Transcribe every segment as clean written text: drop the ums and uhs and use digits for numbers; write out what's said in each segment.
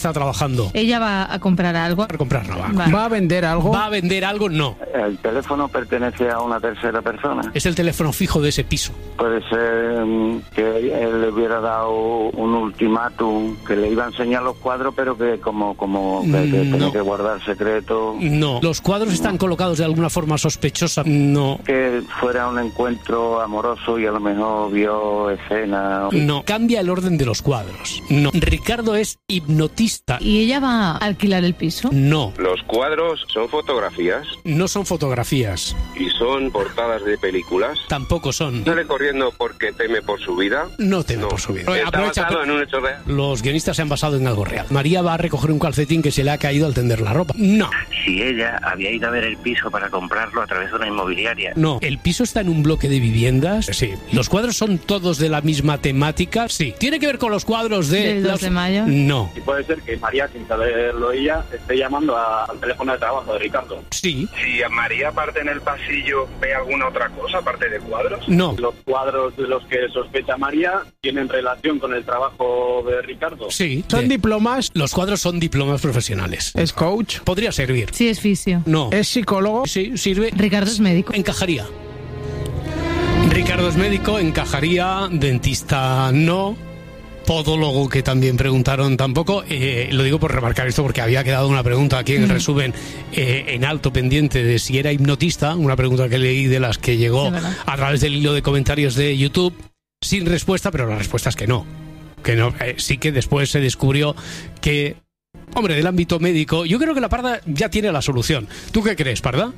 está trabajando. Ella va a comprar algo. Va a comprar, no va. Vale. ¿Va a vender algo? ¿Va a vender algo? No. ¿El teléfono pertenece a una tercera persona? Es el teléfono fijo de ese piso. Puede ser que él le hubiera dado un ultimátum, que le iba a enseñar los cuadros, pero que que tiene que guardar secreto. No. ¿Los cuadros están colocados de alguna forma sospechosa? No. Que fuera un encuentro amoroso y a lo mejor vio escena. No. Cambia el orden de los cuadros. No. Ricardo es hipnotista. ¿Y ella va a alquilar el piso? No. ¿Los cuadros son fotografías? No son fotografías. ¿Y son portadas de películas? Tampoco son. ¿Sale corriendo porque teme por su vida? No teme por su vida. ¿Está basado en un hecho real? Los guionistas se han basado en algo real. María va a recoger un calcetín que se le ha caído al tender la ropa. No. Si ella había ido a ver el piso para comprarlo a través de una inmobiliaria. No. ¿El piso está en un bloque de viviendas? Sí. ¿Los cuadros son todos de la misma temática? Sí. ¿Tiene que ver con los cuadros ¿Del 2 de mayo? No. Y puede ser que María, sin saberlo ella, esté llamando al teléfono de trabajo de Ricardo. Sí. Si a María parte en el pasillo, ¿ve alguna otra cosa aparte de cuadros? No. Los cuadros de los que sospecha María tienen relación con el trabajo de Ricardo. Sí. ¿Son diplomas? Los cuadros son diplomas profesionales. ¿Es coach? Podría servir. Sí, es fisio. No. ¿Es psicólogo? Sí, sirve. Ricardo es médico. Encajaría. Ricardo es médico, encajaría. Dentista no. Podólogo, que también preguntaron, tampoco. Lo digo por remarcar esto porque había quedado una pregunta aquí en el resumen en alto pendiente de si era hipnotista, una pregunta que leí de las que llegó a través del hilo de comentarios de YouTube, sin respuesta, pero la respuesta es que no. Sí que después se descubrió que, hombre, del ámbito médico, yo creo que la Parda ya tiene la solución. ¿Tú qué crees, Parda?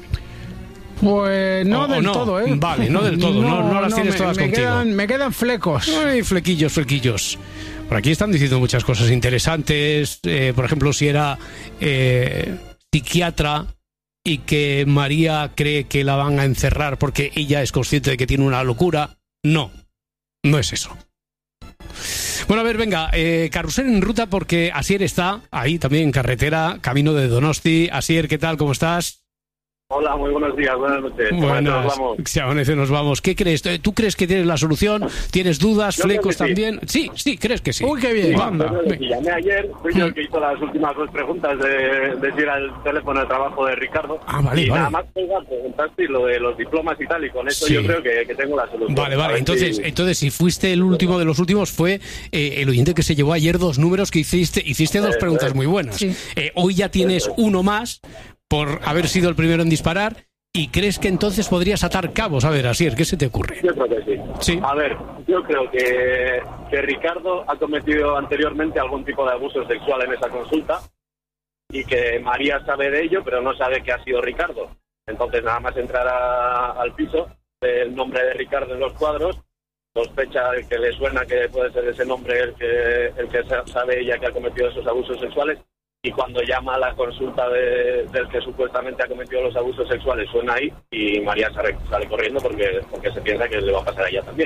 Pues no del todo, ¿eh? Vale, no del todo, no las tienes todas contigo. Me quedan flecos. Ay, flequillos. Por aquí están diciendo muchas cosas interesantes. Por ejemplo, si era psiquiatra y que María cree que la van a encerrar porque ella es consciente de que tiene una locura. No es eso. Bueno, a ver, venga, carrusel en ruta porque Asier está ahí también en carretera, camino de Donosti. Asier, ¿qué tal? ¿Cómo estás? Hola, muy buenos días, buenas noches. Nos vamos. ¿Qué crees? ¿Tú crees que tienes la solución? ¿Tienes dudas? Yo ¿Flecos creo que también? Sí, crees que sí. Uy, qué bien. Y llamé ayer, fui yo el que hizo las últimas dos preguntas de si era el teléfono de trabajo de Ricardo. Vale. Nada más preguntaste lo de los diplomas y tal, y con eso yo creo que tengo la solución. Vale. Entonces, si fuiste el último de los últimos, fue el oyente que se llevó ayer dos números que hiciste dos preguntas muy buenas. Sí. Hoy ya tienes uno más por haber sido el primero en disparar, y crees que entonces podrías atar cabos. A ver, Asier, ¿qué se te ocurre? Yo creo que sí. A ver, yo creo que Ricardo ha cometido anteriormente algún tipo de abuso sexual en esa consulta y que María sabe de ello, pero no sabe que ha sido Ricardo. Entonces, nada más entrar al piso, el nombre de Ricardo en los cuadros, sospecha que le suena que puede ser ese nombre el que sabe ella que ha cometido esos abusos sexuales. Y cuando llama a la consulta del que supuestamente ha cometido los abusos sexuales, suena ahí y María sale corriendo porque se piensa que le va a pasar a ella también.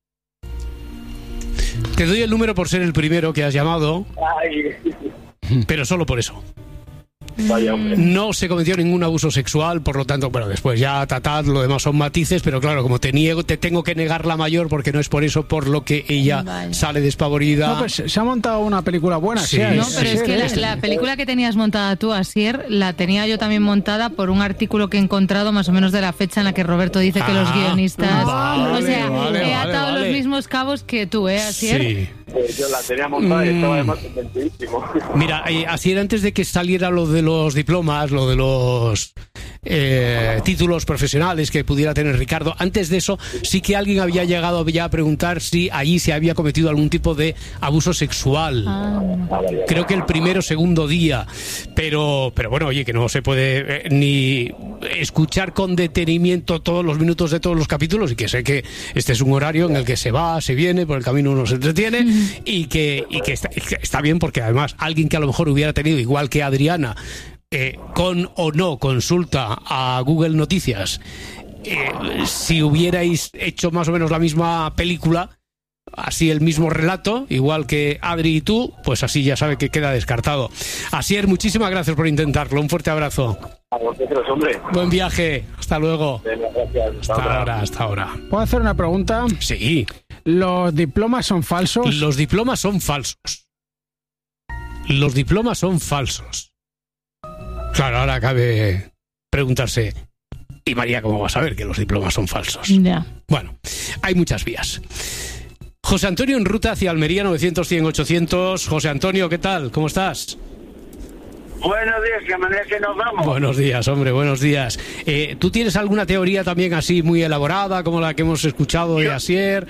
Te doy el número por ser el primero que has llamado. Ay. Pero solo por eso. Vaya, hombre. No se cometió ningún abuso sexual, por lo tanto, bueno, después ya lo demás son matices, pero claro, como te tengo que negar la mayor porque no es por eso por lo que ella sale despavorida. No, pues se ha montado una película buena. Sí. No, pero es que la película que tenías montada tú, Asier, la tenía yo también montada por un artículo que he encontrado más o menos de la fecha en la que Roberto dice que los guionistas... he atado los mismos cabos que tú, Asier. Sí. Yo la tenía montada y estaba además convencidísimo. Mira, Asier, antes de que saliera lo de los diplomas, lo de los títulos profesionales que pudiera tener Ricardo, antes de eso sí que alguien había llegado ya a preguntar si allí se había cometido algún tipo de abuso sexual. Creo que el primero o segundo día, pero bueno, oye, que no se puede ni escuchar con detenimiento todos los minutos de todos los capítulos, y que sé que este es un horario en el que se va, se viene, por el camino uno se entretiene, y que está bien, porque además alguien que a lo mejor hubiera tenido, igual que Adriana, con o no consulta a Google Noticias, si hubierais hecho más o menos la misma película, así el mismo relato, igual que Adri y tú, pues así ya sabe que queda descartado. Asier, muchísimas gracias por intentarlo, un fuerte abrazo. A vosotros, hombre. Buen viaje, hasta luego. Gracias. Hasta ahora. ¿Puedo hacer una pregunta? Sí. ¿Los diplomas son falsos? Los diplomas son falsos. los diplomas son falsos. Claro, ahora cabe preguntarse, ¿y María cómo va a saber que los diplomas son falsos? Ya. Bueno, hay muchas vías. José Antonio en ruta hacia Almería, 900-100-800. José Antonio, ¿qué tal? ¿Cómo estás? Buenos días, que amanece nos vamos. Buenos días, hombre, buenos días. ¿Tú tienes alguna teoría también así muy elaborada, como la que hemos escuchado de Asier?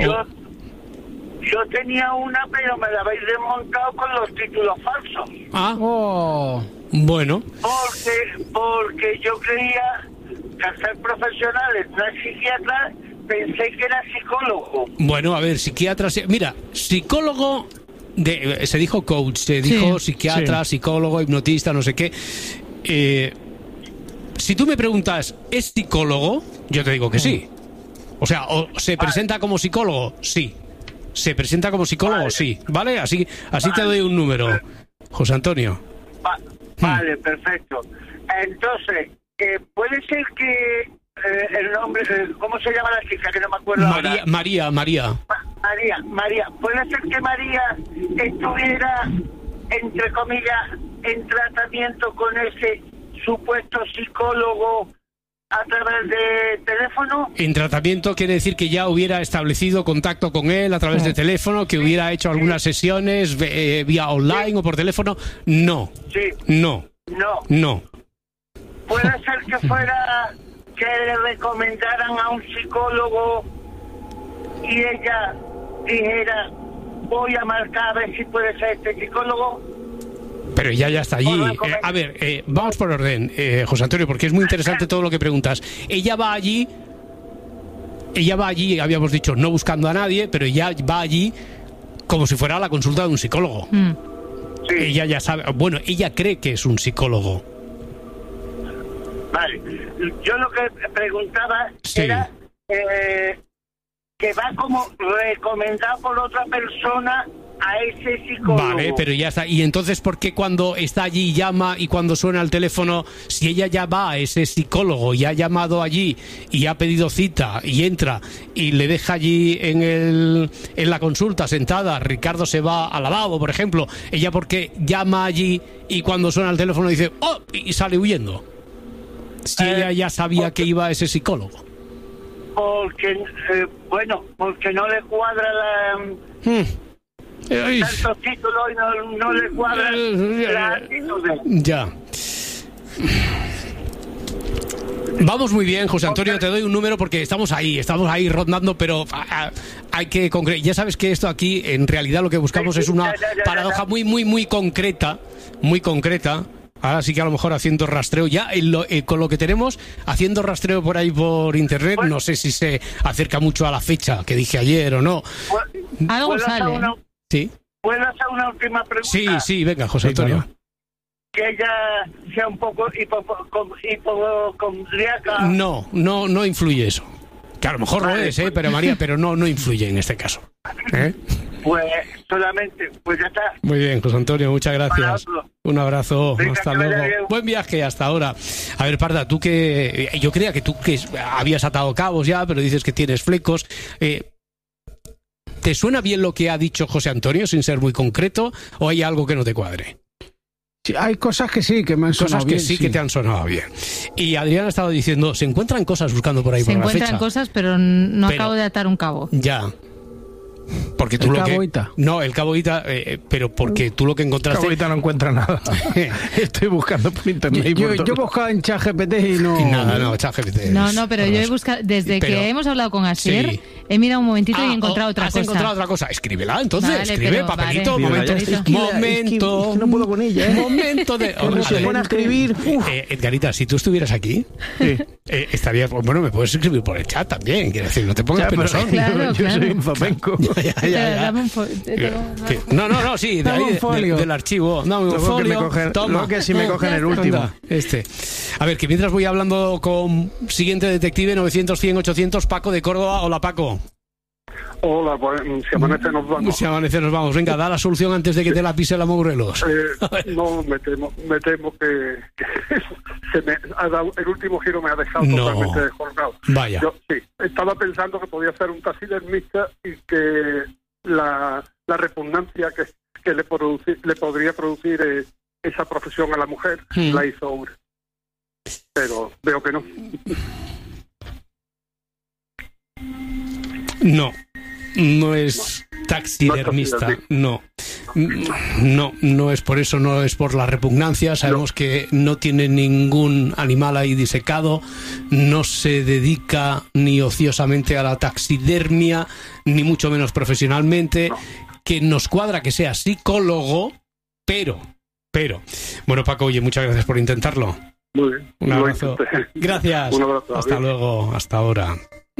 Yo tenía una, pero me la habéis desmontado con los títulos falsos. Ah, Oh. bueno. Porque yo creía que al ser profesional, no es psiquiatra, pensé que era psicólogo. Bueno, a ver, psiquiatra... Mira, psicólogo... se dijo coach, se dijo psiquiatra, psicólogo, hipnotista, no sé qué. Si tú me preguntas, ¿es psicólogo? Yo te digo que sí. O sea, ¿se presenta como psicólogo? Sí. ¿Se presenta como psicólogo? Sí. ¿Vale? Así te doy un número, José Antonio. Vale, perfecto. Entonces, puede ser que el nombre... ¿Cómo se llama la chica? Que no me acuerdo ahora. María. María, puede ser que María estuviera, entre comillas, en tratamiento con ese supuesto psicólogo a través de teléfono. En tratamiento quiere decir que ya hubiera establecido contacto con él a través de teléfono, que hubiera hecho algunas sesiones vía online o por teléfono. No. Sí. No. Puede ser que fuera que le recomendaran a un psicólogo y ella dijera, voy a marcar a ver si puede ser este psicólogo. Pero ella ya está allí. A ver, vamos por orden, José Antonio, porque es muy interesante todo lo que preguntas. Ella va allí, habíamos dicho, no buscando a nadie, pero ella va allí como si fuera la consulta de un psicólogo. Sí. Ella ya sabe, bueno, ella cree que es un psicólogo. Vale, yo lo que preguntaba era que va como recomendado por otra persona a ese psicólogo. Vale, pero ya está. Y entonces, ¿por qué cuando está allí llama y cuando suena el teléfono, si ella ya va a ese psicólogo y ha llamado allí y ha pedido cita y entra y le deja allí en la consulta sentada, Ricardo se va al lavabo, por ejemplo, ella por qué llama allí y cuando suena el teléfono dice ¡oh! Y sale huyendo? Si ella ya sabía que iba a ese psicólogo. Porque no le cuadra tantos títulos y no le cuadra la actitud. Ya. Vamos muy bien, José Antonio, te doy un número porque estamos ahí rondando, pero hay que concretar. Ya sabes que esto aquí, en realidad, lo que buscamos es una paradoja muy concreta, muy concreta. Ahora sí que a lo mejor haciendo rastreo ya con lo que tenemos, haciendo rastreo por ahí por internet, no sé si se acerca mucho a la fecha que dije ayer o no. Algo sale. Sí. ¿Puedo hacer una última pregunta? Sí, venga, José Antonio. Claro. Que ella sea un poco hipocondríaca. No influye eso. Que a lo mejor lo es, pero María, pero no influye en este caso. Pues solamente, pues ya está. Muy bien, José Antonio, muchas gracias. Un abrazo, venga, hasta luego. Buen viaje hasta ahora. A ver, Parda, tú que... Yo creía que tú que habías atado cabos ya, pero dices que tienes flecos. ¿Te suena bien lo que ha dicho José Antonio, sin ser muy concreto, o hay algo que no te cuadre? Sí, hay cosas que sí, que me han sonado bien. Cosas que sí que te han sonado bien. Y Adrián ha estado diciendo, se encuentran cosas buscando por ahí por la fecha. Se encuentran cosas, pero no acabo de atar un cabo. Ya. Porque tú el Cabo Ita. No, el Cabo Ita, pero porque tú lo que encontraste... Cabo Ita no encuentra nada. Estoy buscando por internet. Yo he buscado en ChatGPT y no... Nada, ChatGPT. No, pero yo he buscado... Desde que hemos hablado con Asier, he mirado un momentito y he encontrado otra cosa. ¿Has encontrado otra cosa? Escríbela, entonces. Vale, escribe, papelito, momento. Es que no puedo con ella, Momento de... Cuando se pone a escribir... Edgarita, si tú estuvieras aquí, estaría... Bueno, me puedes escribir por el chat también, quiero decir, no te pongas pensón. Claro, yo soy un flamenco. Ya. No, sí, de ahí, del archivo. Dame un folio. Toma. Que si me cogen el último. A ver, que mientras voy hablando con siguiente detective, 900-100-800, Paco de Córdoba. Hola, Paco. Hola, pues si amanece nos vamos. Si amanece nos vamos. Venga, da la solución antes de que te la pise la Mogurelos. No, me temo que se me ha dado, el último giro me ha dejado totalmente descolgado. Vaya. Yo sí, estaba pensando que podía ser un taxidermista y que la repugnancia que le podría producir esa profesión a la mujer, la hizo hombre. Pero veo que no. No es taxidermista, no es por eso, no es por la repugnancia. Sabemos que no tiene ningún animal ahí disecado, no se dedica ni ociosamente a la taxidermia, ni mucho menos profesionalmente, que nos cuadra que sea psicólogo, pero, bueno, Paco, oye, muchas gracias por intentarlo. Muy bien. Un abrazo. Gracias. Un abrazo. Hasta luego, hasta ahora.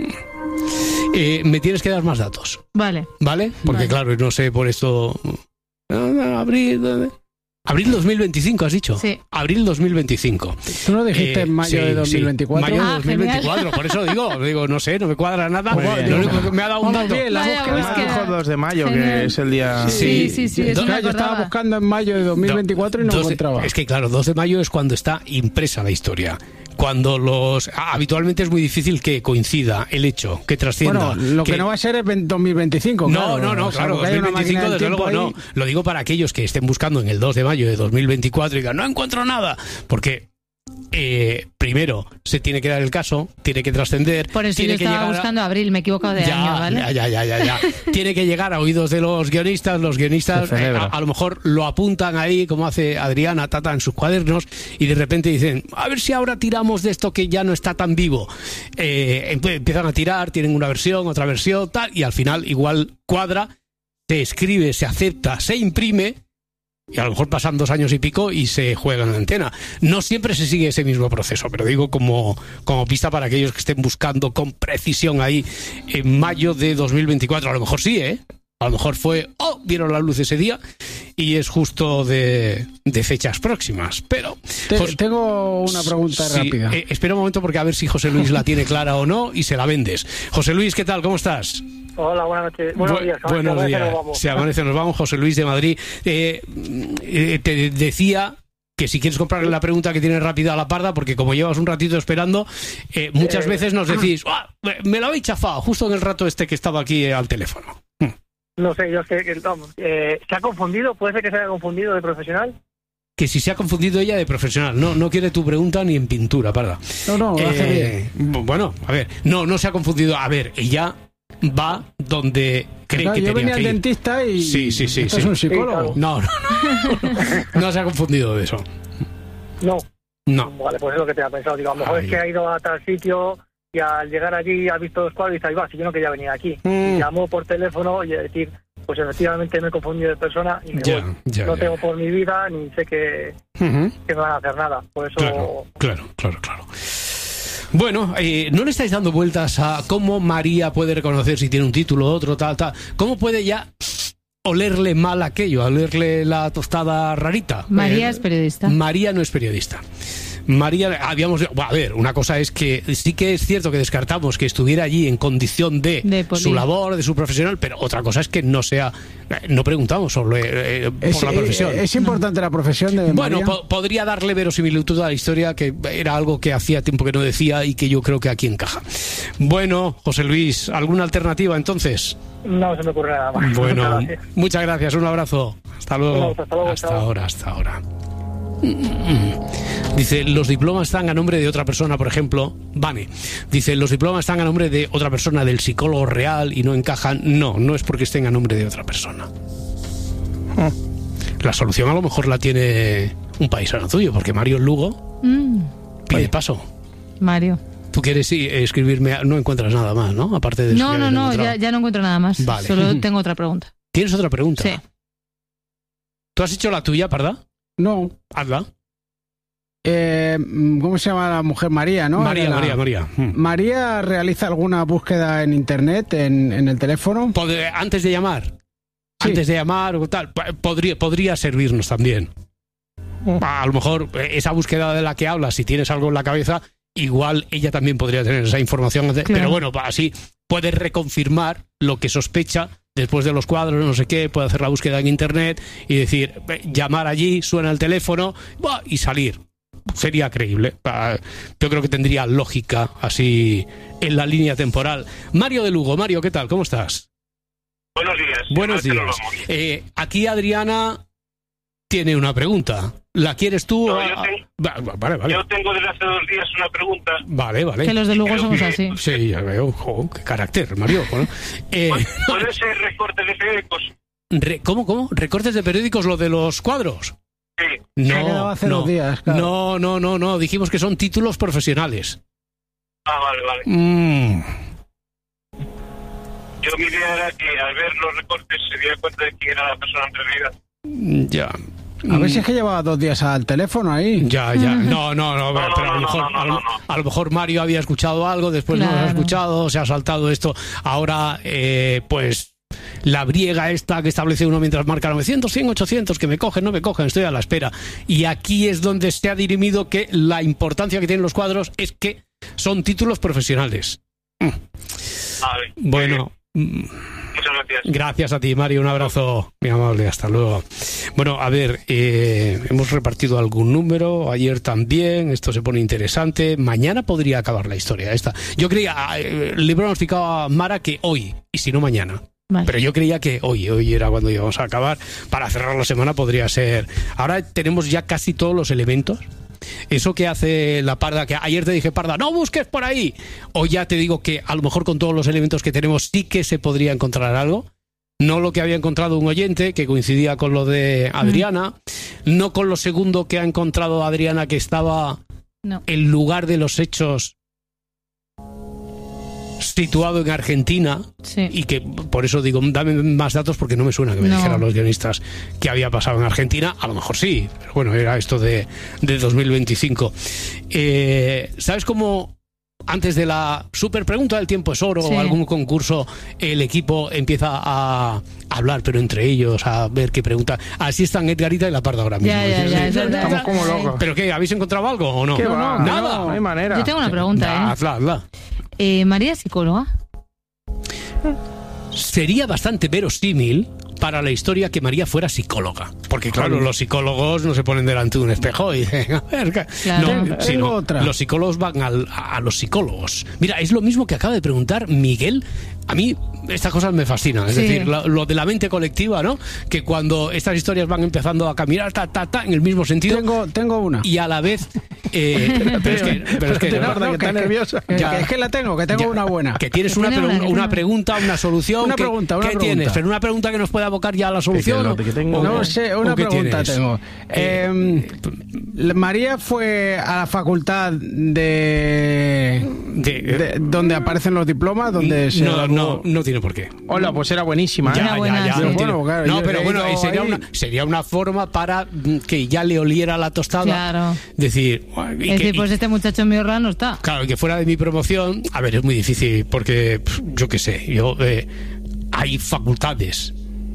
Me tienes que dar más datos. Vale. Porque claro, no sé por esto... Abril 2025, has dicho. Sí. Abril 2025. ¿Tú no dijiste en mayo de 2024? Sí, mayo de 2024, genial. Por eso digo, no sé, no me cuadra nada. Lo único que me ha dado un dato. Bien, dijo 2 de mayo, genial. Que es el día... Sí. Yo estaba buscando en mayo de 2024 y no encontraba. Es que claro, 2 de mayo es cuando está impresa la historia. Cuando habitualmente es muy difícil que coincida el hecho, que trascienda. Bueno, lo que no va a ser es 2025. No, claro, 2025 desde luego no. Lo digo para aquellos que estén buscando en el 2 de mayo de 2024 y digan, no encuentro nada, porque primero se tiene que dar el caso, tiene que trascender. Por eso yo estaba buscando abril, me he equivocado de año, ¿vale? Ya. Tiene que llegar a oídos de los guionistas a lo mejor lo apuntan ahí, como hace Adriana Tata en sus cuadernos, y de repente dicen, a ver si ahora tiramos de esto que ya no está tan vivo. Empiezan a tirar, tienen una versión, otra versión, tal, y al final igual cuadra, se escribe, se acepta, se imprime, y a lo mejor pasan 2 años y pico y se juega en la antena. No siempre se sigue ese mismo proceso, pero digo como pista para aquellos que estén buscando con precisión ahí en mayo de 2024. A lo mejor sí, a lo mejor fue, vieron la luz ese día y es justo de fechas próximas. Pero tengo una pregunta rápida. Espera un momento porque a ver si José Luis la tiene clara o no y se la vendes. José Luis, ¿qué tal? ¿Cómo estás? Hola, buenas noches. Buenos días. Buenos días. Se amanece, nos vamos. José Luis de Madrid. Te decía que si quieres comprarle la pregunta que tiene rápida a la parda, porque como llevas un ratito esperando, muchas veces nos decís, me lo habéis chafado justo en el rato este que estaba aquí al teléfono. No sé, yo sé que ¿se ha confundido? ¿Puede ser que se haya confundido de profesional? Que si se ha confundido ella de profesional. No quiere tu pregunta ni en pintura, parda. No, hace bien. Bueno, a ver, no se ha confundido. A ver, ella va donde cree que tenía que ir. Yo venía al dentista y... Sí. ¿Es un psicólogo? No se ha confundido de eso. No. Vale, pues es lo que te ha pensado. Digo, a lo mejor es que ha ido a tal sitio y al llegar allí ha visto los cuadros y dice, ahí va, si yo no quería venir aquí. Y llamó por teléfono y decir, pues efectivamente me he confundido de persona y me voy. No tengo por mi vida ni sé que me van a hacer nada. Por eso... Claro. Bueno, no le estáis dando vueltas a cómo María puede reconocer si tiene un título, otro, tal. ¿Cómo puede ya olerle mal aquello, olerle la tostada rarita? María es periodista. María no es periodista. María, a ver, una cosa es que sí que es cierto que descartamos que estuviera allí en condición de su labor, de su profesional, pero otra cosa es que no preguntamos sobre por la profesión. Es importante la profesión de María. Bueno, podría darle verosimilitud a la historia, que era algo que hacía tiempo que no decía y que yo creo que aquí encaja. Bueno, José Luis, ¿alguna alternativa entonces? No se me ocurre nada más. Bueno, muchas gracias, un abrazo. Hasta luego. Hasta ahora. Dice, los diplomas están a nombre de otra persona, por ejemplo. Vane dice, los diplomas están a nombre de otra persona, del psicólogo real, y no encajan. No es porque estén a nombre de otra persona. La solución a lo mejor la tiene un paisano tuyo, porque Mario Lugo pide paso. Mario, tú quieres escribirme, no encuentras nada más, ¿no? Aparte de eso. No, ya no encuentro nada más. Vale. Solo tengo otra pregunta. ¿Tienes otra pregunta? Sí. ¿Tú has hecho la tuya, Parda? No. Hazla. ¿Cómo se llama la mujer? María, ¿no? María. ¿María realiza alguna búsqueda en internet, en el teléfono? Antes de llamar. Sí. Antes de llamar o tal. Podría servirnos también. A lo mejor esa búsqueda de la que hablas, si tienes algo en la cabeza, igual ella también podría tener esa información. Claro. Pero bueno, así puedes reconfirmar lo que sospecha. Después de los cuadros, no sé qué, puede hacer la búsqueda en internet y decir, llamar allí, suena el teléfono y salir. Sería creíble. Yo creo que tendría lógica así en la línea temporal. Mario de Lugo. Mario, ¿qué tal? ¿Cómo estás? Buenos días. Buenos días. Aquí Adriana tiene una pregunta. ¿La quieres tú? No, Vale. Yo tengo desde hace 2 días una pregunta. Vale. Que los de Lugo somos así. Sí, ya veo. Qué carácter, Mario. ¿No? ¿Puede ser recorte de periódicos? ¿Cómo? ¿Recortes de periódicos, lo de los cuadros? Sí. No, hace 2 días, claro. No. Dijimos que son títulos profesionales. Ah, vale. Yo mi idea era que al ver los recortes se diera cuenta de quién era la persona en realidad. Ya. A ver si es que llevaba 2 días al teléfono ahí. Ya. No, pero a lo mejor Mario había escuchado algo, después no lo ha escuchado, se ha saltado esto. Ahora, pues la briega esta que establece uno mientras marca 900, 100, 800, que me cogen, no me cogen, estoy a la espera. Y aquí es donde se ha dirimido que la importancia que tienen los cuadros es que son títulos profesionales. Vale. Bueno. Muchas gracias. Gracias a ti, Mario. Un abrazo muy amable. Hasta luego. Bueno, a ver, hemos repartido algún número. Ayer también. Esto se pone interesante. Mañana podría acabar la historia esta. Yo creía, le pronosticaba a Mara que hoy, y si no mañana. Vale. Pero yo creía que hoy era cuando íbamos a acabar. Para cerrar la semana podría ser. Ahora tenemos ya casi todos los elementos. Eso que hace la Parda, que ayer te dije, Parda, no busques por ahí. O ya te digo que a lo mejor con todos los elementos que tenemos sí que se podría encontrar algo. No lo que había encontrado un oyente, que coincidía con lo de Adriana. No con lo segundo que ha encontrado Adriana, que estaba el lugar de los hechos situado en Argentina, y que por eso digo, dame más datos porque no me suena que me dijeran los guionistas que había pasado en Argentina. A lo mejor sí, pero bueno, era esto de 2025. ¿Sabes cómo antes de la super pregunta del tiempo es oro o algún concurso el equipo empieza a hablar, pero entre ellos, a ver qué pregunta? Así están Edgarita y la Parda ahora mismo. Ya, estamos como locos. ¿Pero qué? ¿Habéis encontrado algo o no? ¿Qué va? Nada. No hay manera. Yo tengo una pregunta. Hazla. ¿María es psicóloga? Sería bastante verosímil para la historia que María fuera psicóloga. Porque claro, los psicólogos no se ponen delante de un espejo y dicen, a ver, los psicólogos van a los psicólogos. Mira, es lo mismo que acaba de preguntar Miguel. A mí estas cosas me fascinan, es decir, lo de la mente colectiva, ¿no? Que cuando estas historias van empezando a caminar en el mismo sentido. Tengo una. Y a la vez pero es que está nerviosa. Es que la tengo, que tengo una buena. Que tienes una pregunta, una solución. Una pregunta. ¿Qué tienes? Pero una pregunta que nos pueda abocar ya a la solución. No sé, una pregunta tengo. María fue a la facultad de donde aparecen los diplomas, donde no tiene por qué. Hola, pues era buenísima. Ya. Pero bueno, sería una forma para que ya le oliera la tostada. Claro. Decir, pues este muchacho en mi horra no está. Claro, que fuera de mi promoción, a ver, es muy difícil porque yo qué sé, hay facultades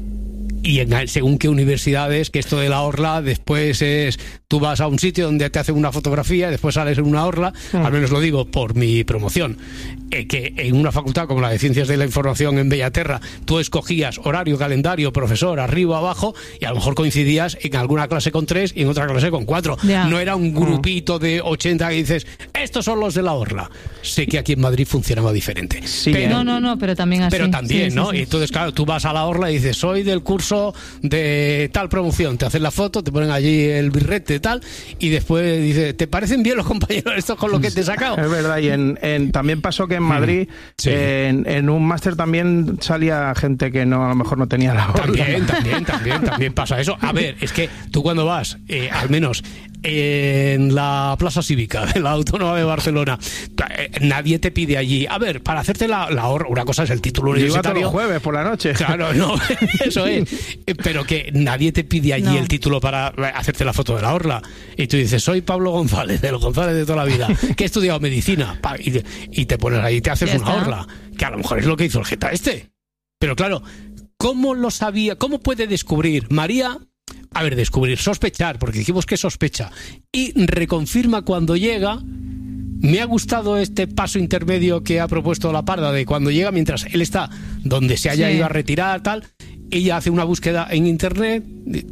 y según qué universidades, que esto de la orla después es, tú vas a un sitio donde te hacen una fotografía y después sales en una orla, al menos lo digo por mi promoción, que en una facultad como la de Ciencias de la Información en Bellaterra, tú escogías horario, calendario, profesor, arriba, abajo, y a lo mejor coincidías en alguna clase con 3 y en otra clase con 4. No era un grupito de 80 que dices, estos son los de la orla. Sé que aquí en Madrid funcionaba diferente. Sí, pero, pero también así. Pero también, ¿no? Y entonces, claro, tú vas a la orla y dices, soy del curso de tal promoción, te hacen la foto, te ponen allí el birrete tal, y después dice, ¿te parecen bien los compañeros estos con lo que te he sacado? Es verdad, y también pasó que en Madrid en un máster también salía gente que a lo mejor no tenía la orla. También pasa eso. A ver, es que tú cuando vas, al menos en la Plaza Cívica de la Autónoma de Barcelona, nadie te pide allí, a ver, para hacerte la orla, una cosa es el título universitario. Los jueves por la noche. Claro, no, eso es. Pero que nadie te pide allí el título para hacerte la foto de la orla. Y tú dices, soy Pablo González, de los González de toda la vida, que he estudiado medicina. Y te pones ahí y te haces una orla. Que a lo mejor es lo que hizo el Jeta este. Pero claro, ¿cómo lo sabía? ¿Cómo puede descubrir María? A ver, sospechar, porque dijimos que sospecha. Y reconfirma cuando llega. Me ha gustado este paso intermedio que ha propuesto la Parda, de cuando llega, mientras él está donde se haya ido a retirar, tal. Ella hace una búsqueda en internet,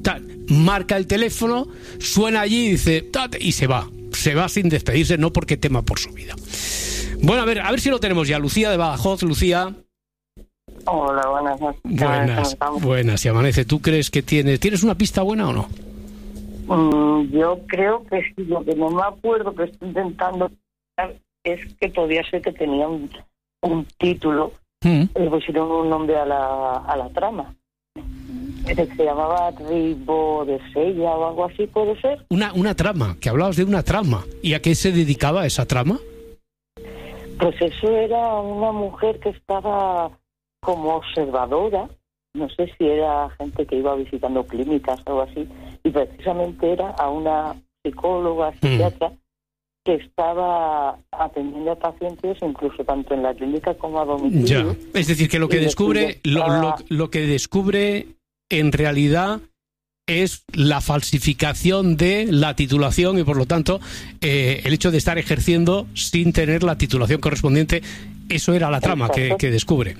marca el teléfono, suena allí y dice, y se va sin despedirse, no porque tema por su vida. Bueno, a ver si lo tenemos ya. Lucía de Badajoz. Lucía. Hola, buenas noches. Buenas, si amanece. ¿Tú crees que tienes una pista buena o no? Yo creo que sí. Lo que no me acuerdo que estoy intentando es que podía ser que tenía un título, le pusieron un nombre a la trama. Se llamaba Ribo de Sella o algo así, ¿puede ser? Una trama, que hablabas de una trama. ¿Y a qué se dedicaba esa trama? Pues eso era una mujer que estaba como observadora, no sé si era gente que iba visitando clínicas o algo así, y precisamente era a una psicóloga, psiquiatra, que estaba atendiendo a pacientes incluso tanto en la clínica como a domicilio. Ya. Es decir, que lo que descubre, lo que descubre en realidad es la falsificación de la titulación y por lo tanto el hecho de estar ejerciendo sin tener la titulación correspondiente. Eso era la trama que descubre.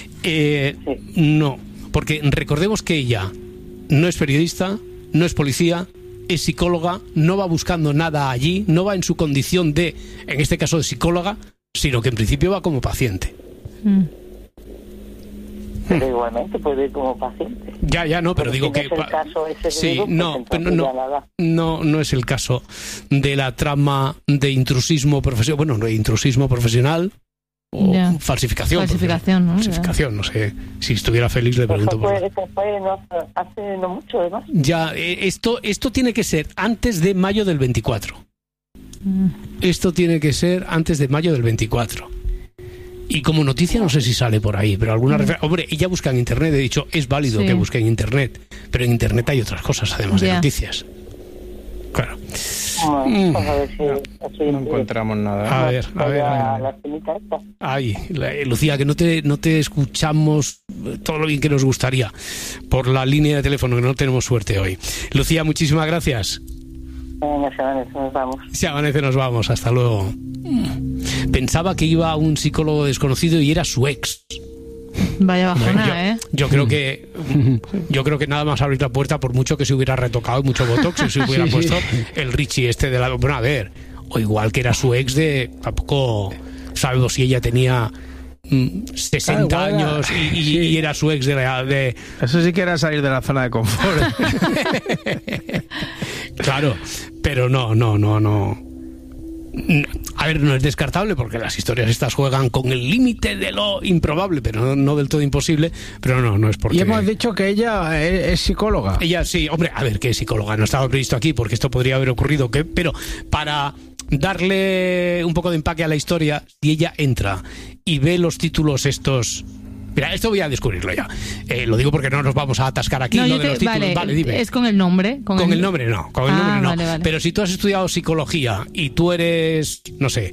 No, porque recordemos que ella no es periodista, no es policía, es psicóloga, no va buscando nada allí, no va en su condición de, en este caso de psicóloga, sino que en principio va como paciente. Pero igualmente puede ir como paciente. Ya, no, pero digo si que... No es el caso ese sí, digo, no, pues pero no es el caso de la trama de intrusismo profesional, bueno, no, intrusismo profesional o falsificación. ¿No? Falsificación, no sé. Si estuviera feliz le pregunto por hace no mucho, además. Ya, esto tiene que ser antes de mayo del 24. Esto tiene que ser antes de mayo del 24. Y como noticia no sé si sale por ahí, pero alguna hombre, ella busca en internet, he dicho, es válido que busque en internet, pero en internet hay otras cosas además de noticias. Claro. Bueno, a ver si no encontramos nada. A ver. Ay, Lucía, que no te escuchamos todo lo bien que nos gustaría por la línea de teléfono, que no tenemos suerte hoy. Lucía, muchísimas gracias. Se amanece, nos vamos. Hasta luego. Pensaba que iba a un psicólogo desconocido y era su ex. Vaya bajona, yo creo que nada más abrir la puerta, por mucho que se hubiera retocado mucho botox y se hubiera puesto el Richie de la... Bueno, a ver, o igual que era su ex de... Tampoco sabemos si ella tenía 60 años y era su ex de... Eso sí que era salir de la zona de confort. Claro, pero no. A ver, no es descartable porque las historias estas juegan con el límite de lo improbable, pero no del todo imposible, pero no es porque... Y hemos dicho que ella es psicóloga. Ella sí, hombre, a ver, ¿qué es psicóloga? No estaba previsto aquí porque esto podría haber ocurrido, pero para darle un poco de empaque a la historia, si ella entra y ve los títulos estos... Mira, esto voy a descubrirlo ya. Lo digo porque no nos vamos a atascar aquí. De los títulos. Vale, dime. ¿Es con el nombre? Con el nombre no. Vale. Pero si tú has estudiado psicología y tú eres, no sé,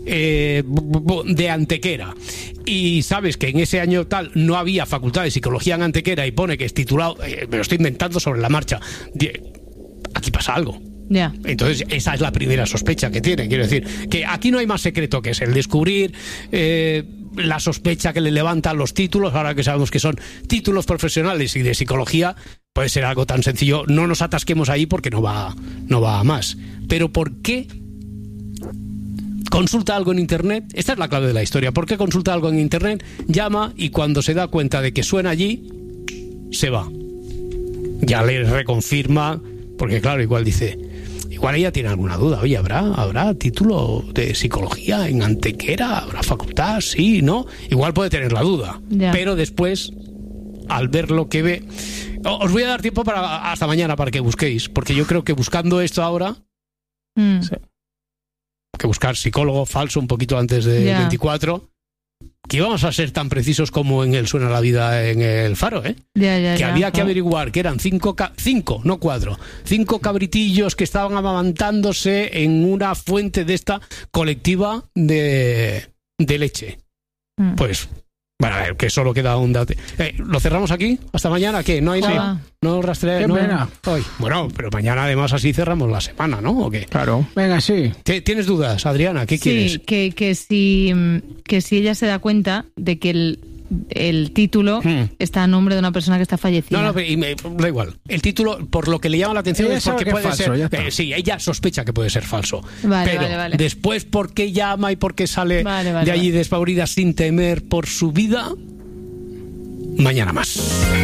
de Antequera y sabes que en ese año tal no había facultad de psicología en Antequera y pone que es titulado, me lo estoy inventando sobre la marcha, aquí pasa algo. Ya. Entonces esa es la primera sospecha que tiene. Quiero decir que aquí no hay más secreto que es el descubrir la sospecha que le levantan los títulos. Ahora que sabemos que son títulos profesionales y de psicología, puede ser algo tan sencillo. No nos atasquemos ahí porque no va a más. Pero ¿por qué consulta algo en internet? Esta es la clave de la historia. ¿Por qué consulta algo en internet? Llama y cuando se da cuenta de que suena allí, se va. Ya le reconfirma, porque claro, igual dice... Igual ella tiene alguna duda. Oye, ¿habrá título de psicología en Antequera? ¿Habrá facultad? Sí, ¿no? Igual puede tener la duda. Ya. Pero después, al ver lo que ve... Os voy a dar tiempo hasta mañana para que busquéis, porque yo creo que buscando esto ahora... Sí, que buscar psicólogo falso un poquito antes del 24... Que íbamos a ser tan precisos como en el Suena la Vida en el Faro, que había que averiguar que eran 5, no 4, 5 cabritillos que estaban amamantándose en una fuente de esta colectiva de leche. Pues, bueno, a ver, que solo queda un dato. ¿Lo cerramos aquí? ¿Hasta mañana? ¿Qué? ¿No hay nada? ¿No rastreé? Qué pena. Hoy. Bueno, pero mañana además así cerramos la semana, ¿no? ¿O qué? Claro. Venga, sí. ¿Tienes dudas, Adriana? ¿Qué quieres? Sí, que si ella se da cuenta de que el título está a nombre de una persona que está fallecida. No, da igual. El título, por lo que le llama la atención, ella es porque puede falso, ser... sí, ella sospecha que puede ser falso. Vale. Después, ¿por qué llama y por qué sale de allí despavorida sin temer por su vida? Mañana más.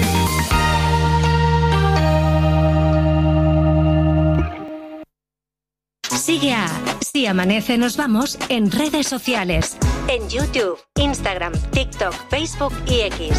Sigue a Si Amanece Nos Vamos en redes sociales. En YouTube, Instagram, TikTok, Facebook y X.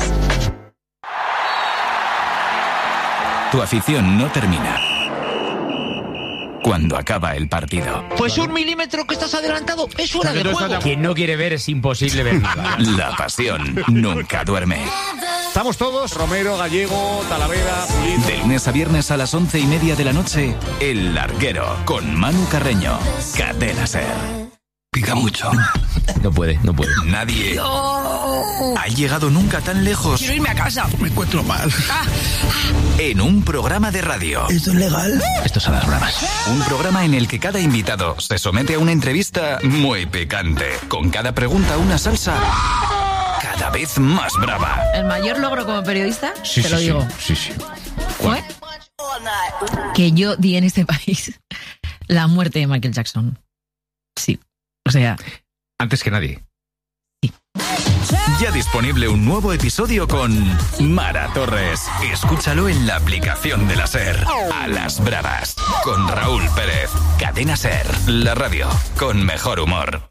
Tu afición no termina cuando acaba el partido. Pues 1 milímetro que estás adelantado es fuera de juego. Quien no quiere ver es imposible ver nada. La pasión nunca duerme. Estamos todos, Romero, Gallego, Talavera, Pulido. De lunes a viernes a las 11:30 de la noche, El Larguero, con Manu Carreño. Cadena SER. Pica mucho. No puede. Nadie ha llegado nunca tan lejos. Quiero irme a casa. Me encuentro mal. En un programa de radio. ¿Esto es legal? Estos son las bromas. Un programa en el que cada invitado se somete a una entrevista muy picante. Con cada pregunta una salsa cada vez más brava. El mayor logro como periodista, sí, te lo digo. Sí. ¿Fue? Que yo di en este país la muerte de Michael Jackson. Sí. O sea... Antes que nadie. Sí. Ya disponible un nuevo episodio con Mara Torres. Escúchalo en la aplicación de la SER. A las bravas. Con Raúl Pérez. Cadena SER. La radio con mejor humor.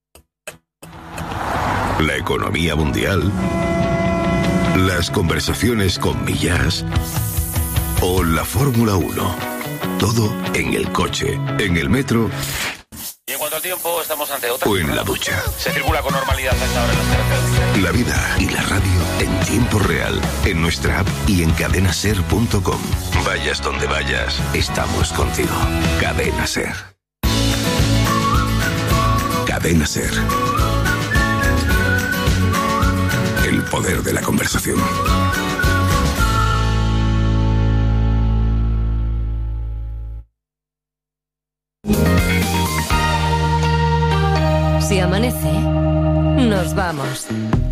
La economía mundial. Las conversaciones con Millás. O la Fórmula 1. Todo en el coche, en el metro. Y en cuanto al tiempo, estamos ante otra. O en la ducha. Se circula con normalidad a esta hora en las carreteras. La vida y la radio en tiempo real. En nuestra app y en cadenaser.com. Vayas donde vayas, estamos contigo. Cadena SER. Cadena SER. El poder de la conversación. Si amanece, nos vamos.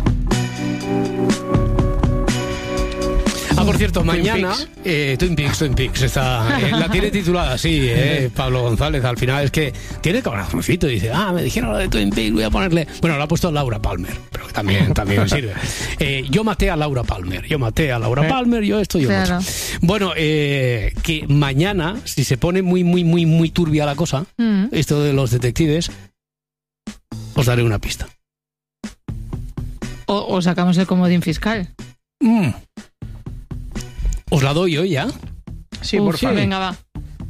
Por cierto, mañana Twin Peaks está, la tiene titulada, sí, Pablo González. Al final es que tiene corazoncito y dice, me dijeron lo de Twin Peaks, voy a ponerle. Bueno, lo ha puesto Laura Palmer, pero que también sirve. Yo maté a Laura Palmer, yo esto, yo claro. Bueno, que mañana, si se pone muy turbia la cosa, esto de los detectives, os daré una pista. O sacamos el comodín fiscal. ¿Os la doy hoy ya? Sí, por favor. Venga, va.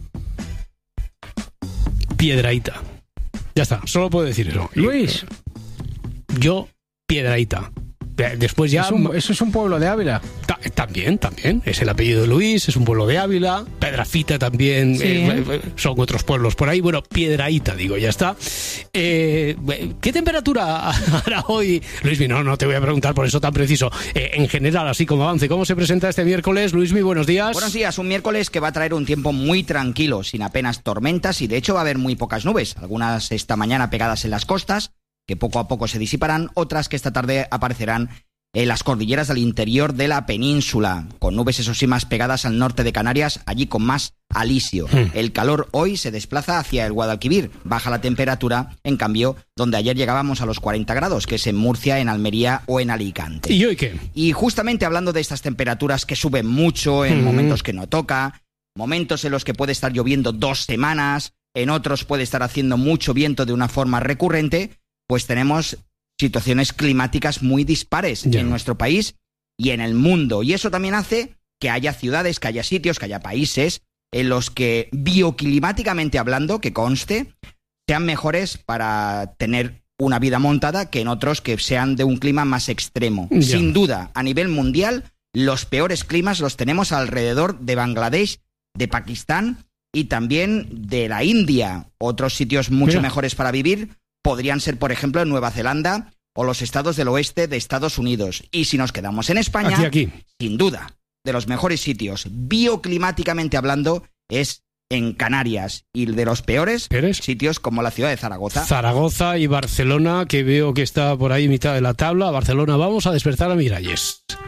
Piedrahita. Ya está, solo puedo decir eso. Luis. Yo, Piedrahita. Después ya... Eso es un pueblo de Ávila. También. Es el apellido de Luis, es un pueblo de Ávila. Pedrafita también, sí, son otros pueblos por ahí. Bueno, Piedrahita, digo, ya está. ¿Qué temperatura hará hoy? Luismi, no te voy a preguntar por eso tan preciso. En general, así como avance, ¿cómo se presenta este miércoles? Luismi, buenos días. Buenos días, un miércoles que va a traer un tiempo muy tranquilo, sin apenas tormentas y de hecho va a haber muy pocas nubes. Algunas esta mañana pegadas en las costas, que poco a poco se disiparán, otras que esta tarde aparecerán en las cordilleras del interior de la península, con nubes eso sí más pegadas al norte de Canarias, allí con más alisio. El calor hoy se desplaza hacia el Guadalquivir, baja la temperatura, en cambio, donde ayer llegábamos a los 40 grados, que es en Murcia, en Almería o en Alicante. ¿Y hoy qué? Y justamente hablando de estas temperaturas que suben mucho en momentos que no toca, momentos en los que puede estar lloviendo 2 semanas, en otros puede estar haciendo mucho viento de una forma recurrente, pues tenemos situaciones climáticas muy dispares en nuestro país y en el mundo. Y eso también hace que haya ciudades, que haya sitios, que haya países en los que bioclimáticamente hablando, que conste, sean mejores para tener una vida montada que en otros que sean de un clima más extremo. Sin duda, a nivel mundial, los peores climas los tenemos alrededor de Bangladesh, de Pakistán y también de la India. Otros sitios mucho mejores para vivir podrían ser, por ejemplo, en Nueva Zelanda o los estados del oeste de Estados Unidos. Y si nos quedamos en España, aquí. Sin duda, de los mejores sitios, bioclimáticamente hablando, es en Canarias. Y de los peores sitios como la ciudad de Zaragoza. Zaragoza y Barcelona, que veo que está por ahí mitad de la tabla. Barcelona, vamos a despertar a Miralles.